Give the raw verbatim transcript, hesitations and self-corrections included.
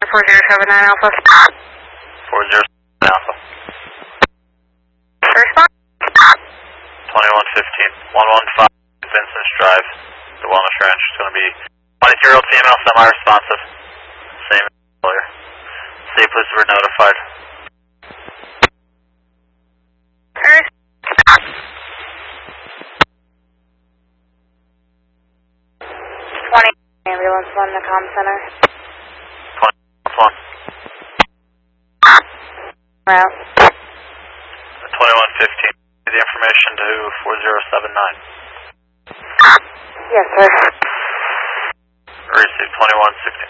four zero seven nine Alpha. four zero seven Alpha. First spot? twenty-one fifteen, one one five Vincent's Drive, the Wellness Ranch. It's going to be twenty-year-old female, semi-responsive. Same as earlier. State police were notified. First. twenty, ambulance one, the comm center. twenty-one. Route. twenty-one fifteen, the information to four zero seven nine. Yes, sir. Receive twenty-one sixteen.